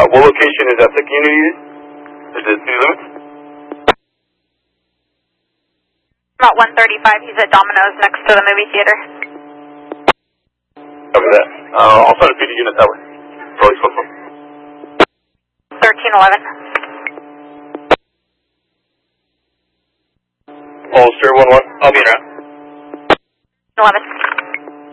What location is that second unit used? Is it city limits? About 135, he's at Domino's next to the movie theater. Copy that. I'll try to feed the unit that way. Rolling close one. 1311. Holster 1-1. I'll be in route. 11.